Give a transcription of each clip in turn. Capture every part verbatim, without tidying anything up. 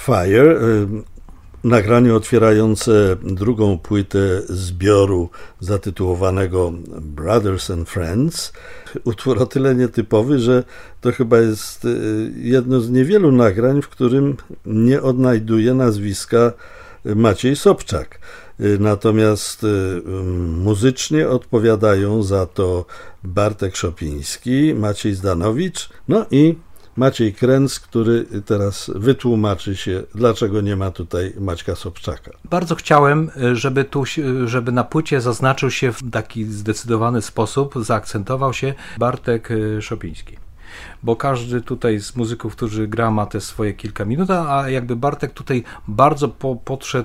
Fire, nagranie otwierające drugą płytę zbioru zatytułowanego Brothers and Friends. Utwór o tyle nietypowy, że to chyba jest jedno z niewielu nagrań, w którym nie odnajduje nazwiska Maciej Sobczak. Natomiast muzycznie odpowiadają za to Bartek Szopiński, Maciej Zdanowicz, no i Maciej Kręc, który teraz wytłumaczy się, dlaczego nie ma tutaj Maćka Sobczaka. Bardzo chciałem, żeby tu, żeby na płycie zaznaczył się w taki zdecydowany sposób, zaakcentował się Bartek Szopiński. Bo każdy tutaj z muzyków, którzy gra, ma te swoje kilka minut, a jakby Bartek tutaj bardzo po, podszedł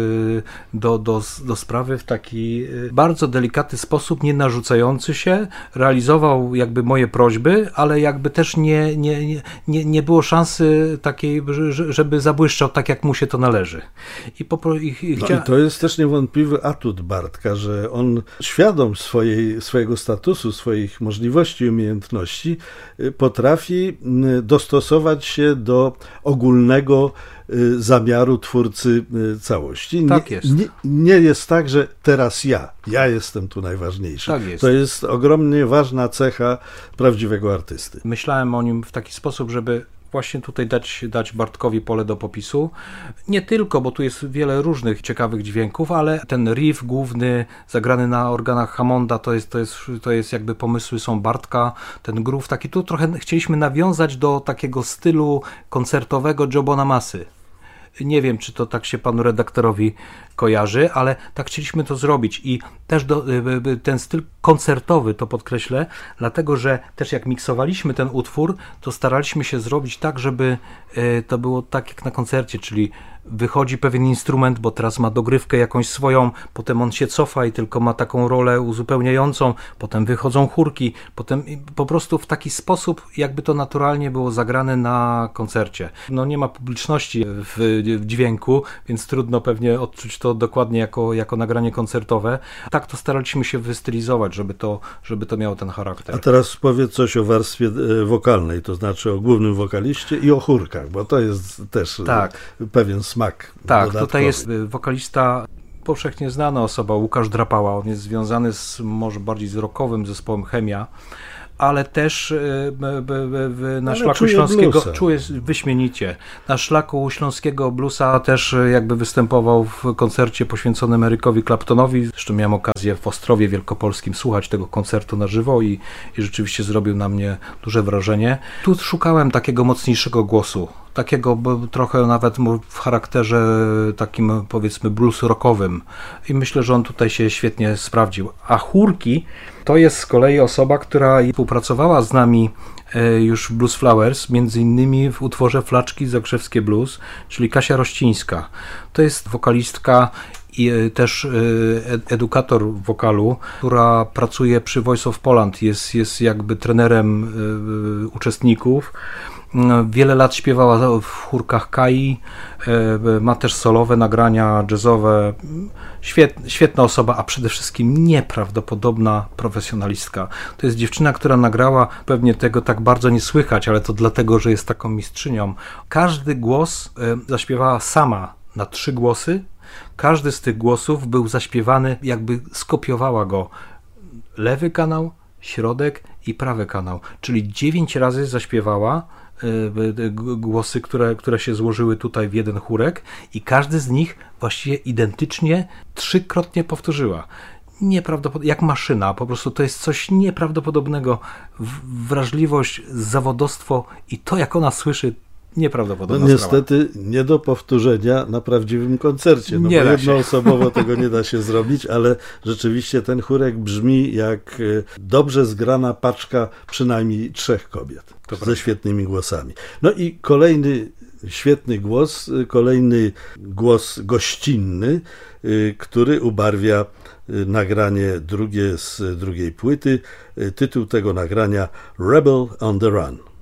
do, do, do sprawy w taki bardzo delikatny sposób, nie narzucający się, realizował jakby moje prośby, ale jakby też nie, nie, nie, nie było szansy takiej, żeby zabłyszczał tak, jak mu się to należy. I, po, i, i, chcia... no i to jest też niewątpliwy atut Bartka, że on świadom swojej, swojego statusu, swoich możliwości i umiejętności potrafi dostosować się do ogólnego zamiaru twórcy całości. Tak nie, jest. Nie, nie jest tak, że teraz ja, ja jestem tu najważniejszy. Tak jest. To jest ogromnie ważna cecha prawdziwego artysty. Myślałem o nim w taki sposób, żeby właśnie tutaj dać, dać Bartkowi pole do popisu. Nie tylko, bo tu jest wiele różnych ciekawych dźwięków, ale ten riff główny zagrany na organach Hammonda to jest, to jest, to jest jakby pomysły są Bartka, ten groove taki, tu trochę chcieliśmy nawiązać do takiego stylu koncertowego Joe Bonamassy. Nie wiem, czy to tak się panu redaktorowi kojarzy, ale tak chcieliśmy to zrobić i też do, ten styl koncertowy, to podkreślę, dlatego, że też jak miksowaliśmy ten utwór, to staraliśmy się zrobić tak, żeby to było tak jak na koncercie, czyli wychodzi pewien instrument, bo teraz ma dogrywkę jakąś swoją, potem on się cofa i tylko ma taką rolę uzupełniającą, potem wychodzą chórki, potem po prostu w taki sposób, jakby to naturalnie było zagrane na koncercie. No nie ma publiczności w, w dźwięku, więc trudno pewnie odczuć to dokładnie jako, jako nagranie koncertowe. Tak to staraliśmy się wystylizować, żeby to, żeby to miało ten charakter. A teraz powiedz coś o warstwie wokalnej, to znaczy o głównym wokaliście i o chórkach, bo to jest też tak. pewien smak. Tak, dodatkowy. Tutaj jest wokalista, powszechnie znana osoba, Łukasz Drapała. On jest związany z może bardziej z rockowym zespołem Chemia, ale też na ale szlaku śląskiego czuje wyśmienicie. Na szlaku śląskiego bluesa też jakby występował w koncercie poświęconym Erykowi Claptonowi. Zresztą miałem okazję w Ostrowie Wielkopolskim słuchać tego koncertu na żywo i, i rzeczywiście zrobił na mnie duże wrażenie. Tu szukałem takiego mocniejszego głosu. Takiego trochę nawet w charakterze takim powiedzmy blues rockowym i myślę, że on tutaj się świetnie sprawdził. A chórki to jest z kolei osoba, która współpracowała z nami już w Blues Flowers, między innymi w utworze Flaczki Zakrzewskie Blues, czyli Kasia Rościńska. To jest wokalistka i też edukator wokalu, która pracuje przy Voice of Poland, jest, jest jakby trenerem uczestników. Wiele lat śpiewała w chórkach Kai, ma też solowe nagrania jazzowe. Świetna, świetna osoba, a przede wszystkim nieprawdopodobna profesjonalistka. To jest dziewczyna, która nagrała, pewnie tego tak bardzo nie słychać, ale to dlatego, że jest taką mistrzynią. Każdy głos zaśpiewała sama na trzy głosy. Każdy z tych głosów był zaśpiewany, jakby skopiowała go lewy kanał, środek i prawy kanał. Czyli dziewięć razy zaśpiewała głosy, które, które się złożyły tutaj w jeden chórek i każdy z nich właściwie identycznie trzykrotnie powtórzyła. Nieprawdopodobne, jak maszyna, po prostu to jest coś nieprawdopodobnego. Wrażliwość, zawodowstwo i to, jak ona słyszy, nieprawdopodobna no niestety sprawa. Nie do powtórzenia na prawdziwym koncercie, no nie bo da jednoosobowo tego nie da się zrobić, ale rzeczywiście ten chórek brzmi jak dobrze zgrana paczka przynajmniej trzech kobiet to ze prawda. Świetnymi głosami. No i kolejny świetny głos, kolejny głos gościnny, który ubarwia nagranie drugie z drugiej płyty. Tytuł tego nagrania Rebel on the Run.